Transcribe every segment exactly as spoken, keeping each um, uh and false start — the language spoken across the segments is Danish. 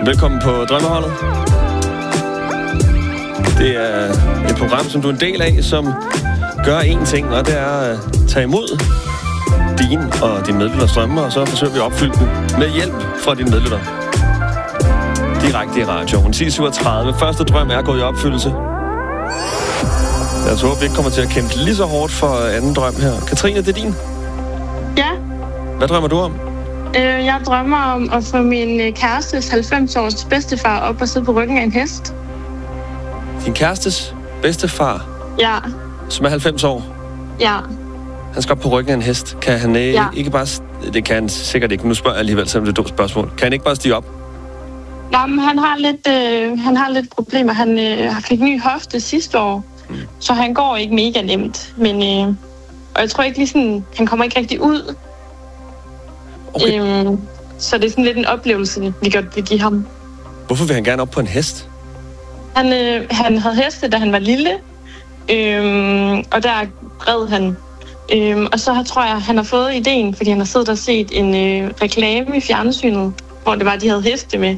Velkommen på Drømmeholdet. Det er et program, som du er en del af, som gør én ting, og det er at tage imod din og dine medlytters drømme, og så forsøger vi at opfylde dem med hjælp fra dine medlytter. Direkte i radioen. ti syvogtredive. Første drøm er gået i opfyldelse. Jeg tror, vi ikke kommer til at kæmpe lige så hårdt for anden drøm her. Katrine, det er din. Ja. Hvad drømmer du om? Øh, jeg drømmer om at få min kærestes halvfems-års bedstefar op og sidde på ryggen af en hest. Din kærestes bedstefar? Ja. Som er halvfems år? Ja. Han skal op på ryggen af en hest. Kan han øh, ja. ikke bare... Det kan han sikkert ikke. Nu spørger jeg alligevel, selvom det er et dumt spørgsmål. Kan han ikke bare stige op? Nej, men han har lidt, øh, han har lidt problemer. Han øh, fik ny hofte sidste år, mm. så han går ikke mega nemt. Men, øh, og jeg tror ikke lige sådan... Han kommer ikke rigtig ud. Okay. Øhm, så det er sådan lidt en oplevelse, vi godt vil give ham. Hvorfor vil han gerne op på en hest? Han, øh, han havde heste, da han var lille, øhm, og der red han. Øhm, og så tror jeg, han har fået ideen, fordi han har siddet og set en øh, reklame i fjernsynet, hvor det var, de havde heste med.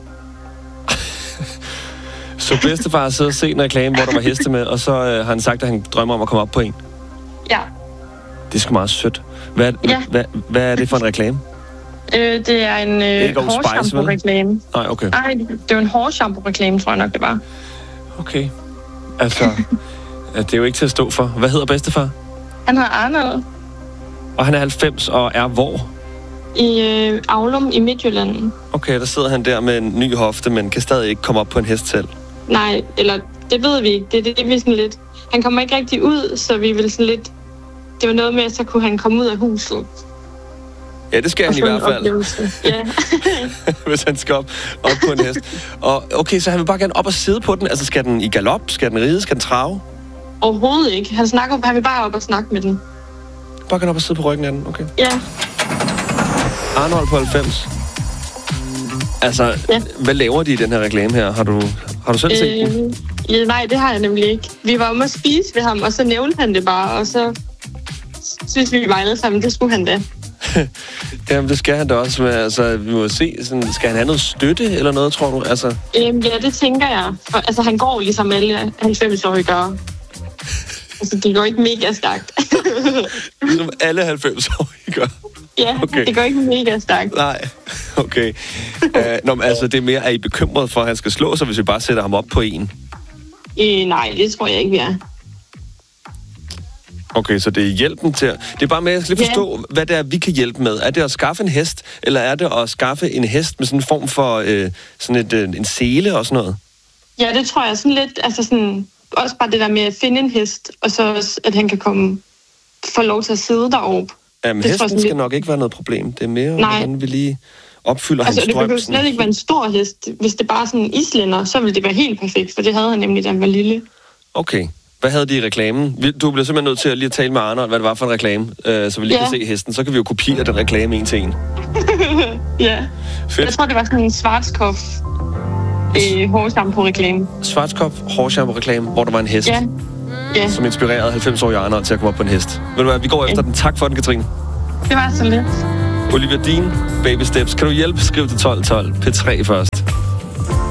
Så bedstefar har siddet og set en reklame, hvor der var heste med, og så øh, har han sagt, at han drømmer om at komme op på en? Ja. Det er sgu meget sødt. Hvad, ja. hvad, hvad er det for en reklame? Øh, det er en øh, hårshampoo-reklame. Nej, okay. Nej, det var en hårshampoo-reklame, tror jeg nok, det var. Okay. Altså, det er jo ikke til at stå for. Hvad hedder bedstefar? Han hedder Arnold. Og han er halvfems og er hvor? I øh, Aulum i Midtjylland. Okay, der sidder han der med en ny hofte, men kan stadig ikke komme op på en hest selv. Nej, eller det ved vi ikke. Det er det, vi sådan lidt... Han kommer ikke rigtig ud, så vi vil sådan lidt... Det var noget med, at så kunne han komme ud af huset. Ja, det skal han i hvert fald. Ja. Hvis han skal op, op på en hest. Og okay, så han vil bare gerne op og sidde på den. Altså, skal den i galop? Skal den ride? Skal den trave? Overhovedet ikke. Han, snakker, han vil bare op og snakke med den. Bare gerne op og sidde på ryggen af den, okay. Ja. Arnold på halvfems. Altså, ja. Hvad laver de i den her reklame her? Har du, har du selv øh, set den? Ja, nej, det har jeg nemlig ikke. Vi var om at spise ved ham, og så nævnte han det bare, og så synes vi bare alle sammen, det skulle han da. Jamen, det skal han da også. Men, altså, vi må se, sådan, skal han have noget støtte eller noget, tror du? Altså... Øhm, ja, det tænker jeg. For, altså, han går ligesom alle halvfems-årige gør. Altså, det går ikke mega stærkt. Ligesom alle halvfems-årige gør? Ja, okay. Det går ikke mega stærkt. Nej, okay. uh, nå, men altså, det er mere, er I bekymret for, at han skal slå sig, hvis vi bare sætter ham op på en? Øh, nej, det tror jeg ikke, vi er. Okay, så det er hjælpen til... Det er bare med, at jeg skal lige forstå, yeah. hvad det er, vi kan hjælpe med. Er det at skaffe en hest, eller er det at skaffe en hest med sådan en form for øh, sådan et, øh, en sele og sådan noget? Ja, det tror jeg sådan lidt... Altså sådan, også bare det der med at finde en hest, og så også, at han kan komme få lov til at sidde deroppe. Jamen, det hesten skal lidt... nok ikke være noget problem. Det er mere, Nej. hvordan vi lige opfylder altså, hans drøm. Altså, det kan slet ikke være en stor hest. Hvis det bare er sådan en islænder, så ville det være helt perfekt, for det havde han nemlig, da han var lille. Okay. Hvad havde de i reklamen? Du bliver simpelthen nødt til at lige at tale med Arnold, hvad det var for en reklame, øh, så vi lige ja. kan se hesten. Så kan vi jo kopiere den reklame en til en. Ja. Fedt. Jeg tror, det var sådan en Schwarzkopf øh, hårshampoo-reklame. Schwarzkopf hårshampoo-reklame, hvor der var en hest. Ja. Ja. Som inspirerede halvfems-årige Arnold til at komme op på en hest. Ved du hvad, vi går efter ja. den. Tak for den, Katrine. Det var så lidt. Olivia Dean, Baby Steps. Kan du hjælpe? Skriv til tolv tolv. P tre først.